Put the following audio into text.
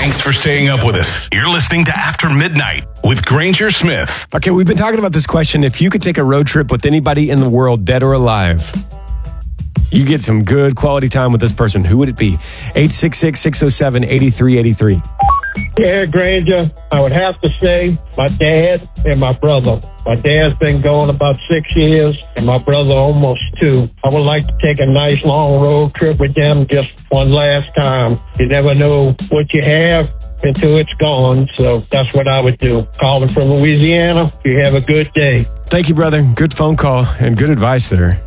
Thanks for staying up with us. You're listening to After Midnight with Granger Smith. Okay, we've been talking about this question. If you could take a road trip with anybody in the world, dead or alive, you get some good quality time with this person. Who would it be? 866-607-8383. Yeah, Granger, I would have to say my dad and my brother. My dad's been gone about 6 years, and my brother almost 2. I would like to take a nice long road trip with them just one last time. You never know what you have until it's gone, so that's what I would do. Calling from Louisiana, you have a good day. Thank you, brother. Good phone call and good advice there.